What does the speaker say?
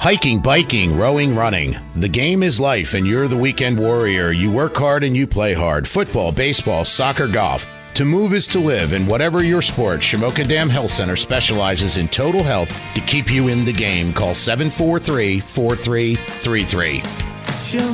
Hiking, biking, rowing, running. The game is life, and you're the weekend warrior. You work hard and you play hard. Football, baseball, soccer, golf. To move is to live, and whatever your sport, Shamokin Dam Health Center specializes in total health to keep you in the game. Call 743-4333.